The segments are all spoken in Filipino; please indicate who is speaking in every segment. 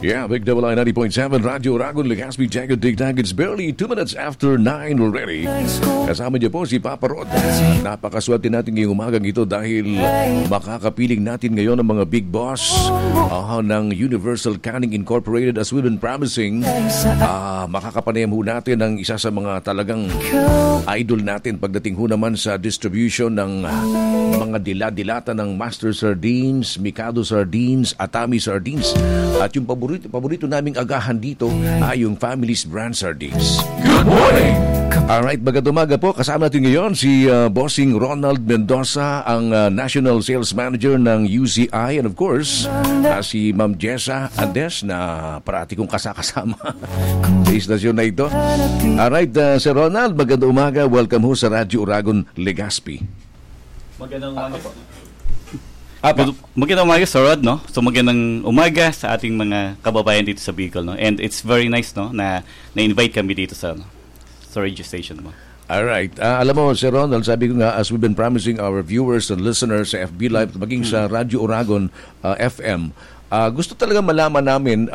Speaker 1: Yeah, Big Double I 90.7 Radyo Uragon, Legazpi, Jagged, Tig-Tag. It's barely 2 minutes after 9 already. Kasama niyo po si Papa Rod. Napakaswerte natin ngayong umagang ito dahil makakapiling natin ngayon ang mga big boss ng Universal Canning Incorporated as we've been promising. Makakapanayam ho natin ang isa sa mga talagang idol natin pagdating ho naman sa distribution ng mga dila-dilata ng Master Sardines, Mikado Sardines, Atami Sardines. At yung paborito naming agahan dito ay yung Family's Brand Sardines. Good morning! Alright, magandang umaga po. Kasama natin ngayon si Bossing Ronald Mendoza, ang National Sales Manager ng UCI, and of course, si Ma'am Jessa Andes na parati kong kasama sa istasyon na ito. Alright, Sir Ronald, magandang umaga. Welcome ho sa Radyo Uragon, Legazpi.
Speaker 2: Magandang umaga po. Magandang umaga, Sir Rod, no? So magandang umaga sa ating mga kababayan dito sa Bicol, no? And it's very nice, no, na invite kami dito sa radio station mo.
Speaker 1: Alright. Alam mo, Sir Ronald, sabi ko nga, as we've been promising our viewers and listeners sa FB Live, maging sa Radio Uragon FM, gusto talaga malaman namin,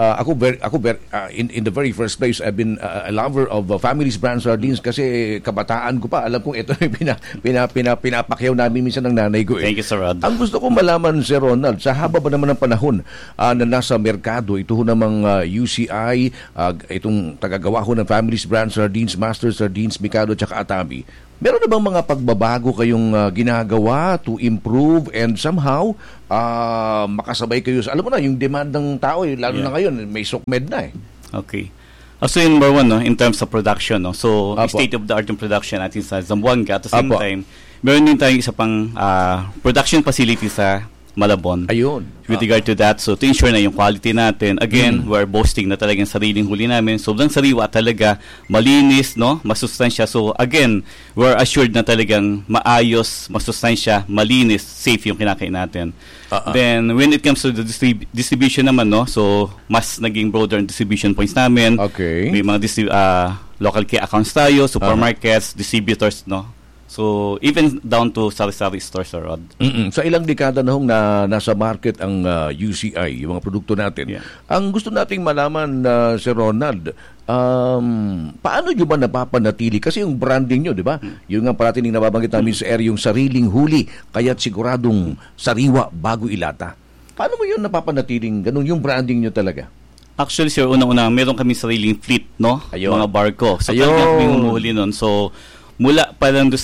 Speaker 1: in the very first place, I've been a lover of Family's Brand Sardines kasi kabataan ko pa. Alam kong ito yung pinapakyaw namin minsan ng nanay ko.
Speaker 2: Thank you, Sir Rod.
Speaker 1: Ang gusto kong malaman, Sir Ronald, sa haba ba naman ng panahon na nasa merkado, ito ho namang UCI, itong tagagawa ho ng Family's Brand Sardines, Master Sardines, Mikado, tsaka Atami, meron na bang mga pagbabago kayong ginagawa to improve and somehow makasabay kayo sa, alam mo na, yung demand ng tao, lalo na ngayon, may SOCMED na eh.
Speaker 2: Okay. So number one, no, in terms of production, no, so state-of-the-art yung production natin sa Zamboanga. At the same time, meron din tayong isa pang production facility sa Malabon.
Speaker 1: Ayun.
Speaker 2: With regard to that, so to ensure na yung quality natin, again, we're boasting na talagang sariling huli namin. Sobrang sariwa talaga, malinis, no, masustansya. So again, we're assured na talagang maayos, masustansya, malinis, safe yung kinakain natin. Then when it comes to the distribution naman, no, so mas naging broader ang distribution points namin.
Speaker 1: Okay.
Speaker 2: May mga local key accounts tayo, supermarkets, distributors, no. So, even down to sari-sari stores, Rod.
Speaker 1: Sa ilang dekada na hong nasa market ang UCI, yung mga produkto natin.
Speaker 2: Yeah.
Speaker 1: Ang gusto nating malaman, Sir Ronald, paano nyo ba napapanatili? Kasi yung branding nyo, di ba? Yung nga parating nababanggit namin sa air, yung sariling huli, kaya't siguradong sariwa bago ilata. Paano mo yun napapanatiling ganun yung branding nyo talaga?
Speaker 2: Actually, sir, unang-una, meron kami sariling fleet, no?
Speaker 1: Ayun.
Speaker 2: Mga barko. So, talagang kami humuhuli nun. So, mula pa lang doon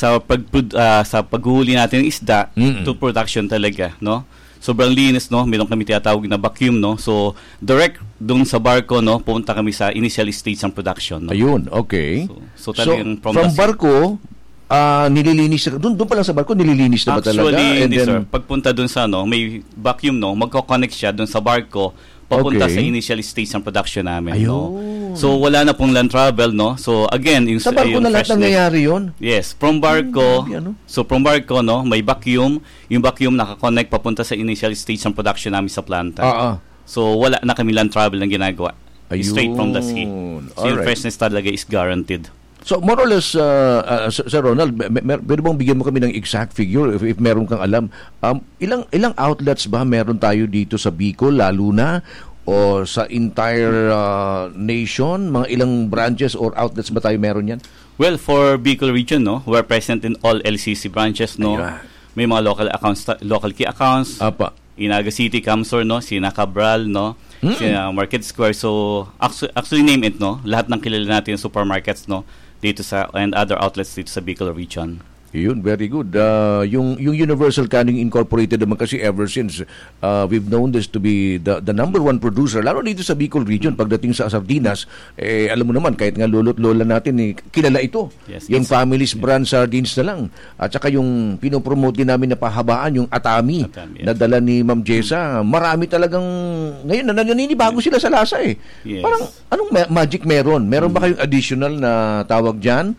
Speaker 2: sa paghuhuli natin ng isda to production talaga, no? Sobrang linis, no? Meron kami tinatawag na vacuum, no? So, direct doon sa barko, no? Pumunta kami sa initial stage ng production, no?
Speaker 1: Ayun, okay.
Speaker 2: So talagang
Speaker 1: from barko, nililinis doon pa lang sa barko, nililinis na ba talaga?
Speaker 2: Actually, hindi, sir. Pagpunta doon sa, no, may vacuum, no? Magko-connect siya doon sa barko papunta sa initial stage ng production namin.
Speaker 1: Ayun.
Speaker 2: No? So, wala na pong land travel, no? So, again,
Speaker 1: sa barko na lahat nangyayari yun?
Speaker 2: Yes. From barko, from barko, no, may vacuum. Yung vacuum nakakonect papunta sa initial stage ng production namin sa planta. So, wala na kami land travel na ginagawa.
Speaker 1: Ayun.
Speaker 2: Straight from the sea. So, yung freshness talaga is guaranteed.
Speaker 1: So, more or less, Sir Ronald, pwede bang bigyan mo kami ng exact figure if meron kang alam? Ilang outlets ba meron tayo dito sa Bicol, lalo na, o sa entire nation? Mga ilang branches or outlets ba tayo meron yan?
Speaker 2: Well, for Bicol region, no, we're present in all LCC branches, no. Ayun. May mga local key accounts. Inaga City, Camsor, no, Sina Cabral, no, Sina Market Square. So, actually name it, no, lahat ng kilala natin supermarkets, no, dito sa and other outlets dito sa Bicol region.
Speaker 1: Yun, very good. Yung Universal Canning Incorporated naman kasi ever since we've known this to be the number one producer, lalo dito sa Bicol region. Pagdating sa sardinas, alam mo naman, kahit nga lolo't lola natin, kilala ito.
Speaker 2: Yes,
Speaker 1: yung Family's Brand Sardines na lang. At saka yung pinopromote din namin na pahabaan, yung Atami, na dala ni Ma'am Jessa. Marami talagang, ngayon, naninibago sila sa lasa eh.
Speaker 2: Yes.
Speaker 1: Parang, anong magic meron? Meron ba kayong additional na tawag dyan?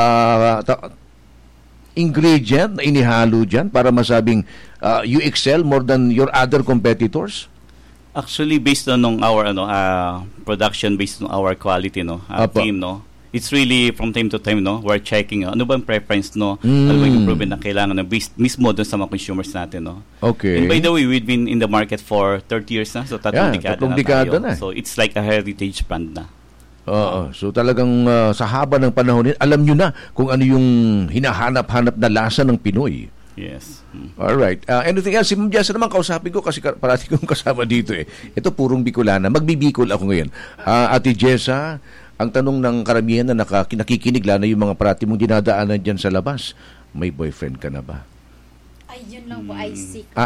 Speaker 1: Ingredient na inihalo dyan para masabing you excel more than your other competitors?
Speaker 2: Actually, based on our production, based on our quality, no, team, no, it's really from time to time, no, we're checking ano ba ang preference, no, ano ba yung improvement na kailangan na mismo doon sa mga consumers natin, no.
Speaker 1: Okay.
Speaker 2: And by the way, we've been in the market for 30 years na, so tatlong dekada na tayo. So it's like a heritage brand na.
Speaker 1: So talagang sa haba ng panahon, alam nyo na kung ano yung hinahanap-hanap na lasa ng Pinoy.
Speaker 2: Yes.
Speaker 1: Alright. Anything else? Si Ma'am Jessa naman kausapin ko kasi parati kong kasama dito eh. Ito purong Bicolana. Magbibicol ako ngayon. Ate Jessa, ang tanong ng karamihan na nakikinig lalo yung mga parati mong dinadaanan dyan sa labas, may boyfriend ka na ba?
Speaker 3: Ayun lang po ay secret.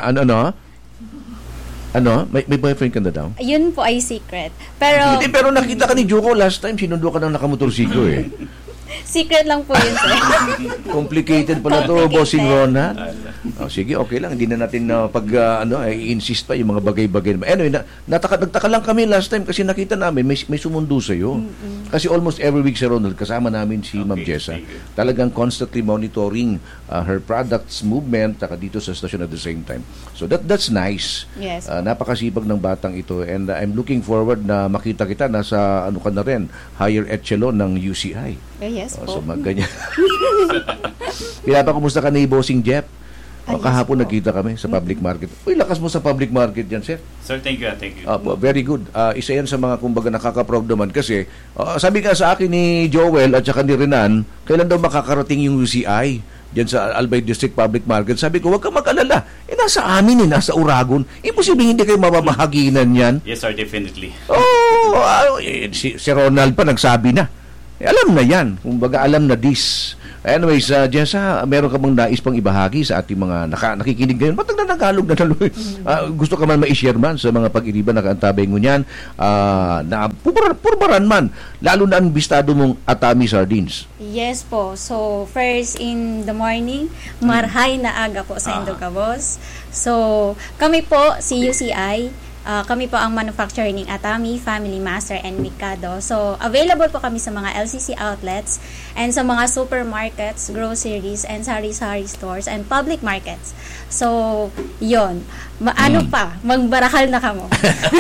Speaker 1: May boyfriend ka na daw?
Speaker 3: Ayun po ay secret. Pero
Speaker 1: nakita ka ni Joko last time, sinundo ka ng nakamotorsiklo eh.
Speaker 3: secret lang po yun, sir.
Speaker 1: Complicated pala to, Bossing Ronald. Sige, okay lang. Hindi na natin i-insist pa yung mga bagay-bagay. Anyway, nagtaka lang kami last time kasi nakita namin may sumundo sa'yo. Kasi almost every week, Sir Ronald, kasama namin si Ma'am Jessa. Talagang constantly monitoring her products movement dito sa station at the same time. So that's nice.
Speaker 3: Yes.
Speaker 1: Napakasipag ng batang ito and I'm looking forward na makita kita nasa ka na rin, higher echelon ng UCI.
Speaker 3: Yes po.
Speaker 1: So magganyan. Pinapakumusta ka ni Bossing Jeff? Kahapon nagkita kami sa public market. Uy, lakas mo sa public market yan, sir.
Speaker 2: Sir, thank you.
Speaker 1: Very good. Isa yan sa mga kumbaga nakaka-proud naman kasi sabi nga sa akin ni Joel at saka ni Renan, kailan daw makakarating yung UCI diyan sa Albay District Public Market. Sabi ko, huwag kang mag-alala. Nasa amin nasa Uragon. Imposible hindi kayo mababahaginan yan.
Speaker 2: Yes, sir, definitely.
Speaker 1: Si Ronald pa nagsabi na. Alam na yan. Kumbaga, alam na this. Anyways, Jessa, meron ka bang nais pang ibahagi sa ating mga nakikinig ngayon? Ba't nagtagalog na taloy? Gusto ka man ma-share man sa mga pag-iriban na kaantabay mo niyan na purbaran man, lalo na ang bistado mong Atami Sardines.
Speaker 3: Yes po. So, first in the morning, marhay na aga po sa Indocabos. So, kami po, si UCI, kami po ang manufacturer ng Atami, Family Master, and Mikado. So, available po kami sa mga LCC outlets and sa mga supermarkets, groceries, and sari-sari stores, and public markets. So, yun. Magbarakal na kamo.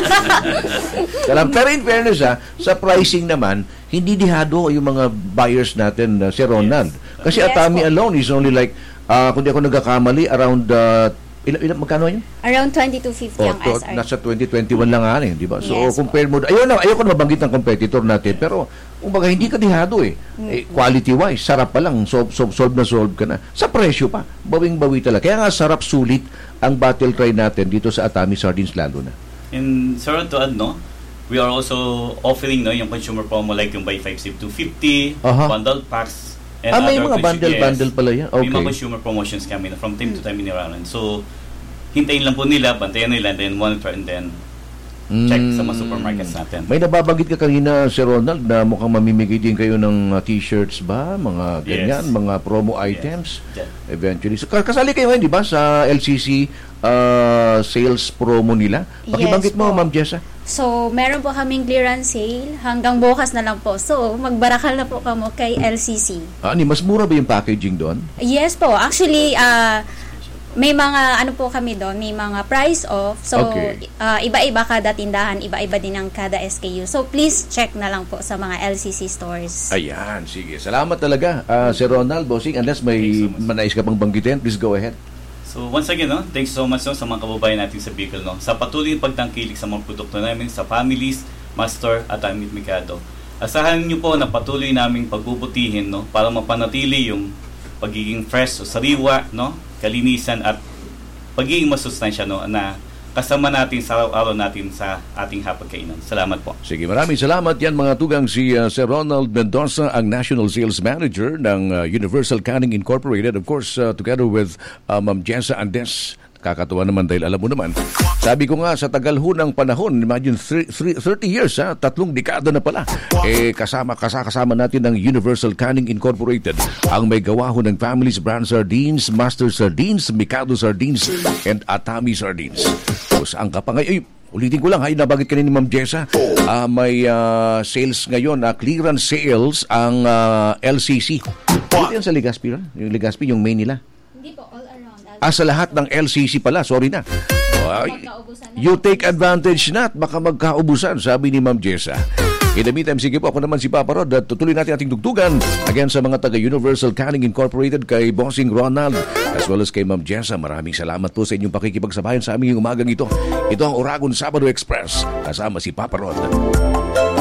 Speaker 1: Pero in fairness, sa pricing naman, hindi dihado yung mga buyers natin, si Ronald. Kasi yes, Atami alone is only like, kung di ako nagkakamali, around magkano yun?
Speaker 3: Around 22.50 ang SR.
Speaker 1: Nasa 2021 lang nga di ba? So, yes, compare mo, ayoko na mabanggit ng competitor natin, pero, kumbaga, hindi ka dihado quality-wise, sarap pa lang, solve ka na. Sa presyo pa, bawing-bawi talaga. Kaya nga, sarap, sulit ang battle cry natin dito sa Atami Sardines lalo na.
Speaker 2: And, sir, to add, we are also offering, yung consumer promo like yung buy 5 save 250, bundle packs, and
Speaker 1: may mga bundle pala yan. Okay.
Speaker 2: May mga consumer promotions kami from time to time in around. So, hintayin lang po nila, bantayan nila, then monitor and then check sa mga supermarkets natin. May
Speaker 1: nababanggit ka kanina, Sir Ronald, na mukhang mamimigay din kayo ng t-shirts ba? Mga ganyan, mga promo items. Eventually. So, kasali kayo ngayon, di ba, sa LCC sales promo nila? Pakibanggit mo, Ma'am Jessa.
Speaker 3: So, meron po kaming clearance sale hanggang bukas na lang po. So, magbarakal na po kamo kay LCC.
Speaker 1: Mas mura ba yung packaging doon?
Speaker 3: Yes po. Actually, may mga po kami doon, may mga price off. So, iba-iba kada tindahan, iba-iba din ang kada SKU. So, please check na lang po sa mga LCC stores.
Speaker 1: Ayan, sige. Salamat talaga, Sir Ronald, Bossing. Unless may manais ka pang banggitin, please go ahead.
Speaker 2: So once again, thanks so much sa mga kababayan natin sa Bicol, sa patuloy pagtangkilik sa mga produkto namin sa Families, Master at Atami Mikado. Asahan niyo po na patuloy naming pagbubutihin para mapanatili yung pagiging fresh o sariwa, kalinisan at pagiging masustansya na kasama natin sa araw-araw natin sa ating hapagkainan. Salamat po.
Speaker 1: Sige, maraming salamat. Yan mga tugang si Sir Ronald Mendoza, ang National Sales Manager ng Universal Canning Incorporated. Of course, together with Ma'am Jessa Andes. Kakatuwa naman dahil alam mo naman, sabi ko nga sa tagal ng panahon, imagine 30 years, 3 dekada na pala, kasama natin ng Universal Canning Incorporated, ang may gawa ng Families Brand Sardines, Master Sardines, Mikado Sardines, and Atami Sardines. So saan ka pa ngayon? Ulitin ko lang, nabagit ka ni Ma'am Jessa, may sales ngayon, clearance sales ang LCC. Ito yan sa Legazpi, yung Legazpi, yung main nila.
Speaker 3: Hindi po, all around.
Speaker 1: Sa lahat ng LCC pala, sorry na. You take advantage na at baka magkaubusan, sabi ni Ma'am Jessa. In the meantime, sige po, ako naman si Papa Rod at tutuloy natin ating tugtugan again sa mga taga Universal Canning Incorporated, kay Bossing Ronald as well as kay Ma'am Jessa. Maraming salamat po sa inyong pakikipagsabayan sa aming umagang ito. Ito ang Oragon Sabado Express kasama si Papa Rod.